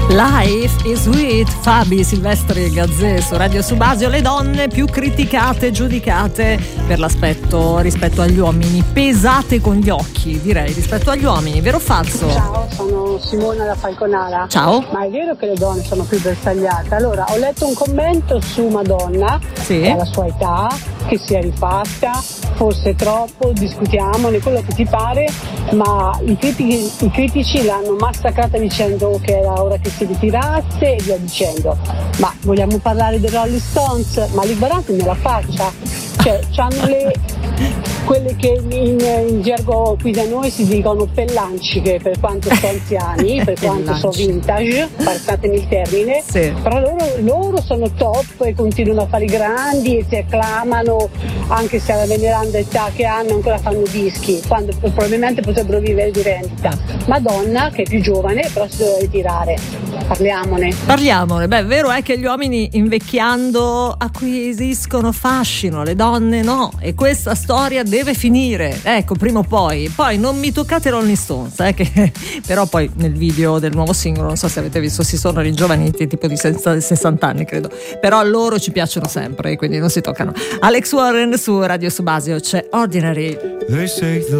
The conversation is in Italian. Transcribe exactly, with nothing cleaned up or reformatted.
Life is sweet, Fabi Silvestri e Gazzè su Radio Subasio. Le donne più criticate e giudicate per l'aspetto rispetto agli uomini, pesate con gli occhi, direi, rispetto agli uomini, vero o falso? Ciao, sono Simona da Falconara. Ciao. Ma è vero che le donne sono più bersagliate? Allora, ho letto un commento su Madonna, sì, alla sua età, che si è rifatta, forse troppo, discutiamone, quello che ti pare, ma i critici, i critici l'hanno massacrata dicendo che era ora che si ritirasse e via dicendo. Ma vogliamo parlare dei Rolling Stones? Ma li guardate nella faccia, cioè c'hanno le quelle che in, in gergo qui da noi si dicono pellanciche, per quanto sono anziani, per quanto sono vintage, passatemi il termine, sì, però loro, loro sono top e continuano a fare i grandi e si acclamano, anche se alla veneranda età che hanno ancora fanno dischi, quando probabilmente potrebbero vivere di rendita. Madonna, che è più giovane, però si deve ritirare. Parliamone. Parliamone. Beh, vero è che gli uomini invecchiando acquisiscono fascino, le donne no, e questa storia deve finire, ecco, prima o poi. Poi non mi toccate Rolling Stones, eh, che però poi nel video del nuovo singolo, non so se avete visto, si sono ringiovaniti tipo di sessanta anni credo, però a loro ci piacciono sempre, quindi non si toccano. Alex Warren su Radio Subasio, c'è Ordinary.